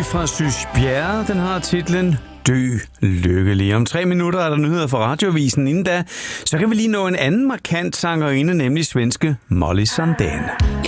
fra Sys Bjerre. Den har titlen Dø lykkelig. Om 3 minutter er der nyheder fra Radiovisen. Inden da, så kan vi lige nå en anden markant sangerinde, nemlig svenske Molly Sandén.